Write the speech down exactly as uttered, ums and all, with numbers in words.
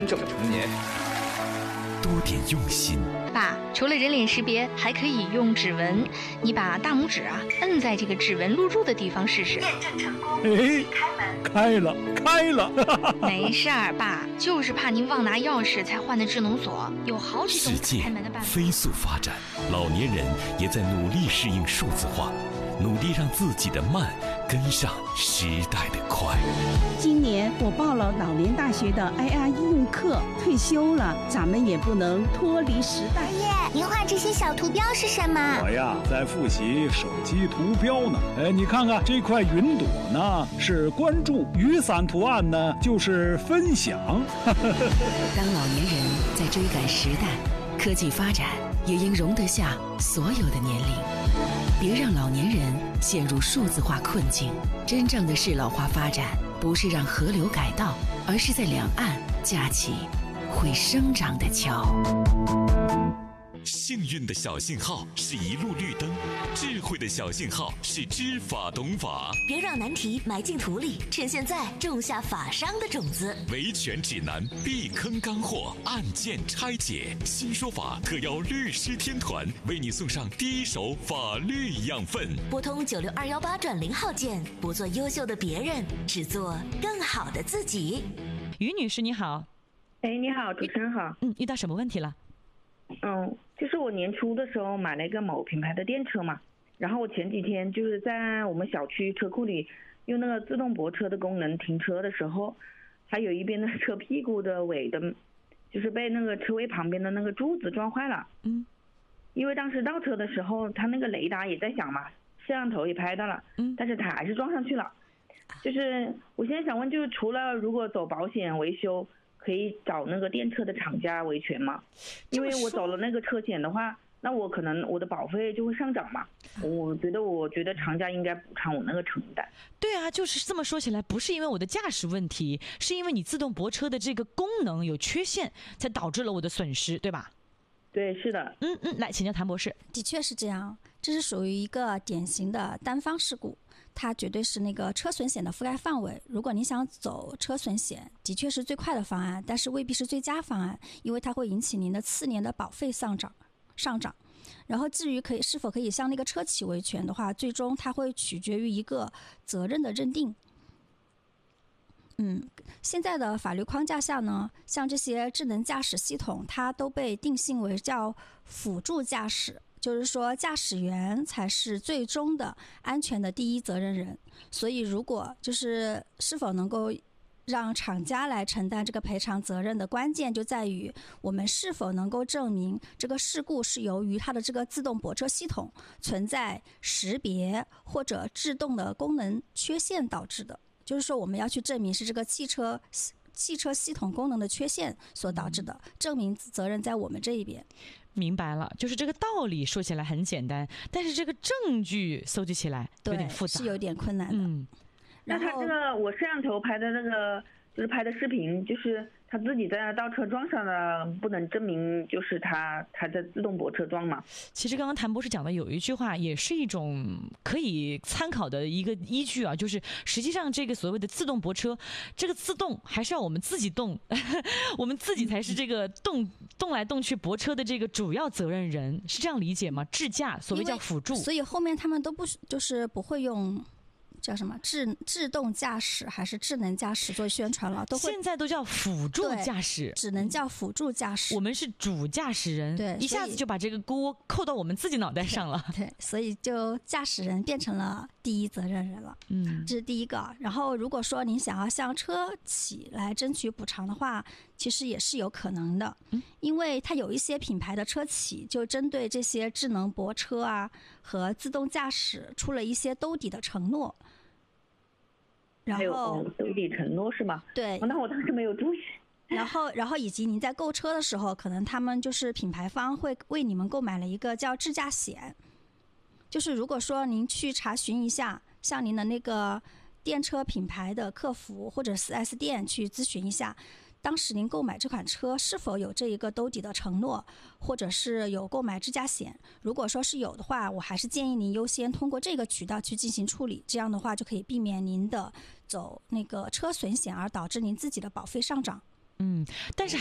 正成年。 多点用心。 爸，除了人脸识别，还可以用指纹。你把大拇指啊摁在这个指纹录入的地方试试。 验证成功。 哎， 开门。 开了，开了。 没事儿，爸，就是怕您忘拿钥匙才换的智能锁，有好几种世界开门的办法。 飞速发展，老年人也在努力适应数字化，努力让自己的慢跟上时代的快。 今年我报了老年大学的 I R 应用课，退休了，咱们也不能脱离时代。 爷爷，您画这些小图标是什么？ 我呀，在复习手机图标呢。哎，你看看这块云朵呢，是关注；雨伞图案呢，就是分享。 当老年人在追赶时代，科技发展也应容得下所有的年龄。别让老年人陷入数字化困境。真正的适老化发展，不是让河流改道，而是在两岸架起会生长的桥。 幸运的小信号是一路绿灯，智慧的小信号是知法懂法。 别让难题埋进土里，趁现在种下法商的种子。 维权指南，避坑干货，案件拆解，新说法特邀律师天团为你送上第一手法律养分。 拨通九六二幺八转零号键，不做优秀的别人，只做更好的自己。 于女士你好。 哎，你好，主持人好。 嗯，遇到什么问题了？ 嗯，就是我年初的时候买了一个某品牌的电车嘛，然后我前几天就是在我们小区车库里用那个自动泊车的功能停车的时候，还有一边的车屁股的尾的，就是被那个车位旁边的那个柱子撞坏了。 嗯， 因为当时倒车的时候，它那个雷达也在响嘛，摄像头也拍到了， 嗯， 但是它还是撞上去了。就是我现在想问，就是除了如果走保险维修，可以找那个电车的厂家维权吗？因为我走了那个车险的话，那我可能我的保费就会上涨嘛。我觉得我觉得厂家应该补偿我那个成本。 对啊，就是这么说起来，不是因为我的驾驶问题，是因为你自动泊车的这个功能有缺陷，才导致了我的损失，对吧？ 对，是的。 嗯嗯，来请教谭博士。 的确是这样，这是属于一个典型的单方事故。它绝对是那个车损险的覆盖范围。如果你想走车损险，的确是最快的方案，但是未必是最佳方案，因为它会引起您的次年的保费上涨。上涨。然后至于可以是否可以向那个车企维权的话，最终它会取决于一个责任的认定。嗯，现在的法律框架下呢，像这些智能驾驶系统，它都被定性为叫辅助驾驶。就是说驾驶员才是最终的安全的第一责任人，所以如果就是是否能够让厂家来承担这个赔偿责任的关键就在于我们是否能够证明这个事故是由于它的这个自动泊车系统存在识别或者制动的功能缺陷导致的，就是说我们要去证明是这个汽车汽车系统功能的缺陷所导致的，证明责任在我们这一边。 明白了，就是这个道理说起来很简单，但是这个证据搜集起来有点复杂， 是有点困难的。 嗯， 那他这个我摄像头拍的那个就是拍的视频，就是他自己在那倒车撞上了，不能证明就是他他在自动泊车撞嘛。 其实刚刚谭博士讲的有一句话也是一种可以参考的一个依据啊，就是实际上这个所谓的自动泊车，这个自动还是要我们自己动我们自己才是这个动动来动去泊车的这个主要责任人，是这样理解吗？智驾所谓叫辅助， 所以后面他们都不就是不会用叫什么自自动驾驶还是智能驾驶做宣传了，都会现在都叫辅助驾驶， 只能叫辅助驾驶。 我们是主驾驶人， 对， 一下子就把这个锅扣到我们自己脑袋上了。 对，对，所以就驾驶人变成了第一责任人了。 嗯， 这是第一个。然后如果说您想要向车企来争取补偿的话，其实也是有可能的， 嗯， 因为它有一些品牌的车企就针对这些智能泊车啊和自动驾驶出了一些兜底的承诺。然后还有兜底承诺是吗？ 对， 那我当时没有注意。 然后，然后以及您在购车的时候，可能他们就是品牌方会为你们购买了一个叫智驾险，就是如果说您去查询一下，像您的那个电车品牌的客服或者 四 S 店去咨询一下，当时您购买这款车是否有这一个兜底的承诺，或者是有购买智驾险。如果说是有的话，我还是建议您优先通过这个渠道去进行处理，这样的话就可以避免您的走那个车损险而导致您自己的保费上涨。 嗯，但是